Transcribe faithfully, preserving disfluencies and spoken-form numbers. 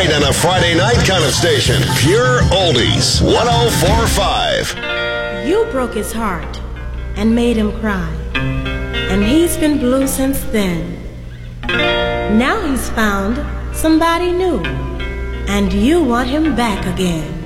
right on a Friday night kind of station. Pure Oldies, one oh four point five. You broke his heart and made him cry, and he's been blue since then. Now he's found somebody new, and you want him back again.